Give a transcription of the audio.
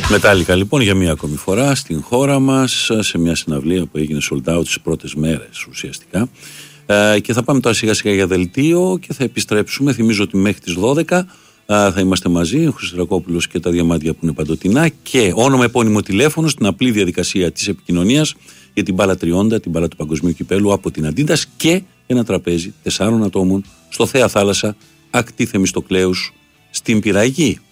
Μετάλλικα λοιπόν για μία ακόμη φορά στην χώρα μας, σε μια συναυλία που έγινε sold out τις πρώτες μέρες ουσιαστικά. Και θα πάμε τώρα σιγά σιγά για δελτίο και θα επιστρέψουμε. Θυμίζω ότι μέχρι τις 12 θα είμαστε μαζί, ο Χριστρακόπουλος και τα διαμάντια που είναι παντοτινά, και όνομα, επώνυμο, τηλέφωνο στην απλή διαδικασία της επικοινωνίας για την μπάλα τριώντα, την μπάλα του Παγκοσμίου Κυπέλου από την Αντίντας, και ένα τραπέζι 4 ατόμων στο Θέα Θάλασσα, ακτή Θεμιστοκλέους στην Πυραγή.